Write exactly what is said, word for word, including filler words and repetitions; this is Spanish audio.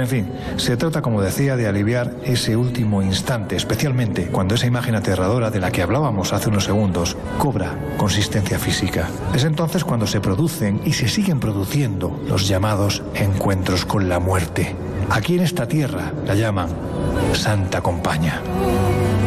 En fin, se trata, como decía, de aliviar ese último instante, especialmente cuando esa imagen aterradora de la que hablábamos hace unos segundos cobra consistencia física. Es entonces cuando se producen y se siguen produciendo los llamados encuentros con la muerte. Aquí en esta tierra la llaman Santa Compaña.